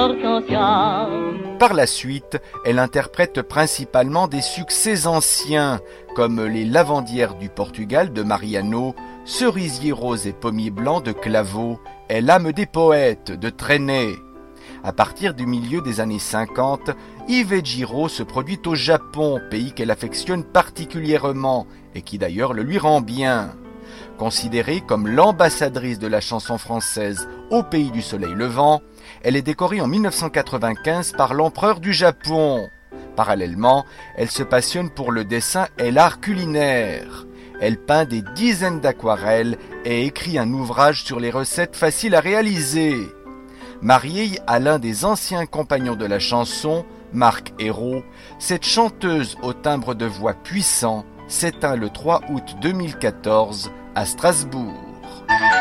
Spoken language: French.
hortensia. Par la suite, elle interprète principalement des succès anciens, comme Les lavandières du Portugal de Mariano, Cerisier rose et pommier blanc de Claveau, et L'âme des poètes de Trenet. À partir du milieu des années 50, Yvette Giraud se produit au Japon, pays qu'elle affectionne particulièrement et qui d'ailleurs le lui rend bien. Considérée comme l'ambassadrice de la chanson française au pays du soleil levant, elle est décorée en 1995 par l'empereur du Japon. Parallèlement, elle se passionne pour le dessin et l'art culinaire. Elle peint des dizaines d'aquarelles et écrit un ouvrage sur les recettes faciles à réaliser. Mariée à l'un des anciens compagnons de la chanson, Marc Ayrault, cette chanteuse au timbre de voix puissant s'éteint le 3 août 2014 à Strasbourg.